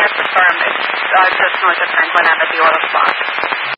at the firm. It's just no different when I'm at the auto spot.